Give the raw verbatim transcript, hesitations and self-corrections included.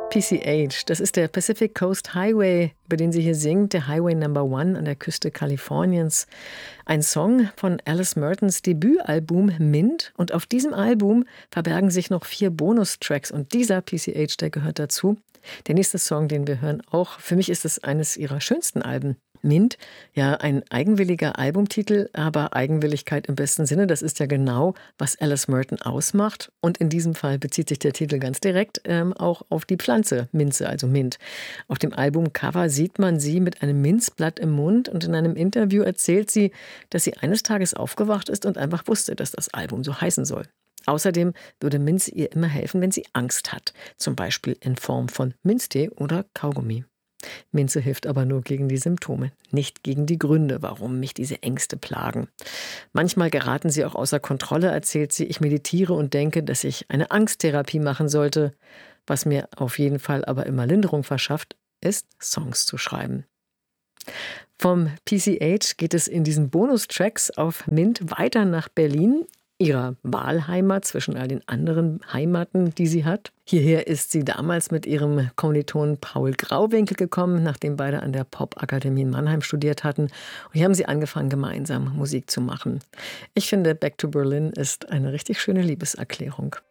P C H, das ist der Pacific Coast Highway, über den sie hier singt, der Highway Number One an der Küste Kaliforniens. Ein Song von Alice Mertons Debütalbum Mint. Und auf diesem Album verbergen sich noch vier Bonustracks. Und dieser P C H, der gehört dazu. Der nächste Song, den wir hören, auch für mich ist es eines ihrer schönsten Alben. Mint, ja, ein eigenwilliger Albumtitel, aber Eigenwilligkeit im besten Sinne, das ist ja genau, was Alice Merton ausmacht. Und in diesem Fall bezieht sich der Titel ganz direkt ähm, auch auf die Pflanze Minze, also Mint. Auf dem Albumcover sieht man sie mit einem Minzblatt im Mund und in einem Interview erzählt sie, dass sie eines Tages aufgewacht ist und einfach wusste, dass das Album so heißen soll. Außerdem würde Minze ihr immer helfen, wenn sie Angst hat, zum Beispiel in Form von Minztee oder Kaugummi. Minze hilft aber nur gegen die Symptome, nicht gegen die Gründe, warum mich diese Ängste plagen. Manchmal geraten sie auch außer Kontrolle, erzählt sie. Ich meditiere und denke, dass ich eine Angsttherapie machen sollte. Was mir auf jeden Fall aber immer Linderung verschafft, ist, Songs zu schreiben. Vom P C H geht es in diesen Bonustracks auf Mint weiter nach Berlin, ihrer Wahlheimat zwischen all den anderen Heimaten, die sie hat. Hierher ist sie damals mit ihrem Kommilitonen Paul Grauwinkel gekommen, nachdem beide an der Popakademie in Mannheim studiert hatten. Und hier haben sie angefangen, gemeinsam Musik zu machen. Ich finde, Back to Berlin ist eine richtig schöne Liebeserklärung.